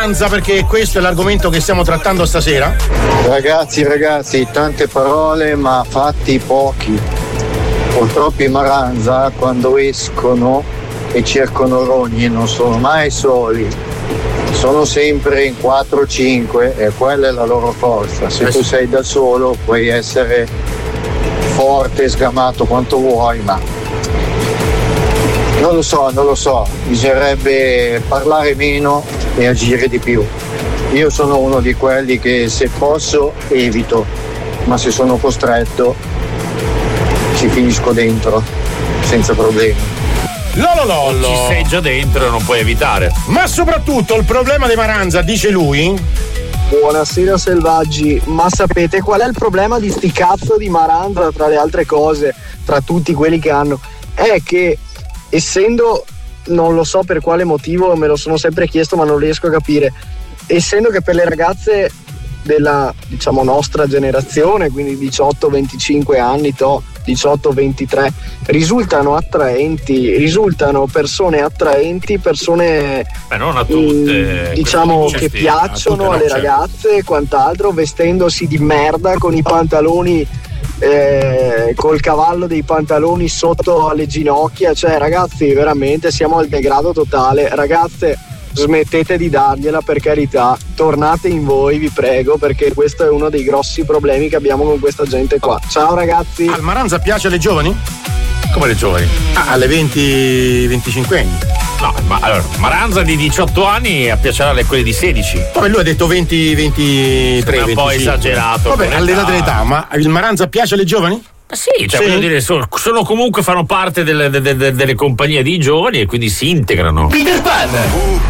Maranza, perché questo è l'argomento che stiamo trattando stasera. Ragazzi, tante parole ma fatti pochi. Purtroppo i Maranza quando escono e cercano rogni non sono mai soli, sono sempre in 4-5 e quella è la loro forza. Se tu sei da solo puoi essere forte, sgamato quanto vuoi, ma non lo so, bisognerebbe parlare meno e agire di più. Io sono uno di quelli che se posso evito, ma se sono costretto ci finisco dentro senza problemi. Lololollo. Ci sei già dentro e non puoi evitare. Ma soprattutto il problema di Maranza, dice lui. Buonasera selvaggi, ma sapete qual è il problema di sti cazzo di Maranza, tra le altre cose, tra tutti quelli che hanno? È che essendo, non lo so per quale motivo, me lo sono sempre chiesto ma non riesco a capire, essendo che per le ragazze della, diciamo, nostra generazione, quindi 18-25 anni, 18-23, risultano persone attraenti, persone non a tutte, diciamo che piacciono alle ragazze e quant'altro, vestendosi di merda con i pantaloni col cavallo dei pantaloni sotto alle ginocchia, cioè ragazzi veramente siamo al degrado totale. Ragazze, smettete di dargliela, per carità, tornate in voi, vi prego, perché questo è uno dei grossi problemi che abbiamo con questa gente qua. Ciao ragazzi. Al Maranza piace alle giovani? Come le giovani? Alle 20-25 anni. No, ma allora, Maranza di 18 anni piacerà alle quelle di 16. Vabbè, lui ha detto 20-23. È un po' esagerato. Vabbè, all'età dell'età, ma il Maranza piace alle giovani? Sì, cioè voglio dire, sono comunque fanno parte delle compagnie di giovani e quindi si integrano. Peter Pan!